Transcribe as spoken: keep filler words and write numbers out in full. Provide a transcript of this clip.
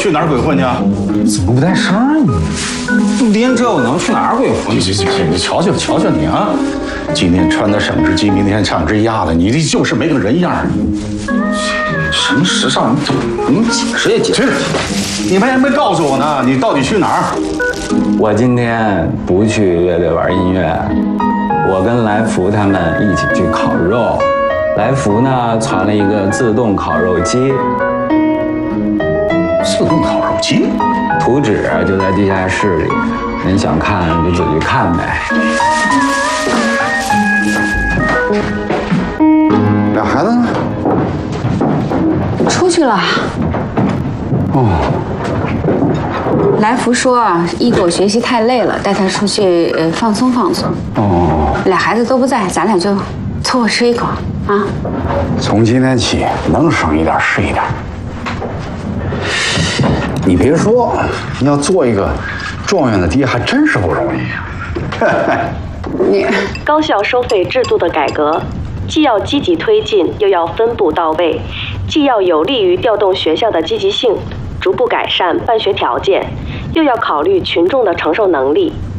去哪儿鬼混去？ 怎么不带声儿呢？ 连这我能去哪儿鬼混？ 这这这，瞧瞧瞧瞧你啊！今天穿的省直鸡，明天唱直鸭的，你这就是没个人样儿。什么时尚？你你解释也解释。 你们还没告诉我呢，你到底去哪儿？ 我今天不去乐队玩音乐，我跟来福他们一起去烤肉。来福呢传了一个自动烤肉机， 自动烤肉机， 图纸就在地下室里，您想看就自己看呗。 俩孩子呢？ 出去了。 哦。 来福说啊，一狗学习太累了，带他出去呃放松放松。 哦。 俩孩子都不在，咱俩就凑合吃一口啊。 从今天起，能省一点是一点。你别说，要做一个状元的爹，还真是不容易。 你高校收费制度的改革，既要积极推进，又要分步到位，既要有利于调动学校的积极性，逐步改善办学条件，又要考虑群众的承受能力。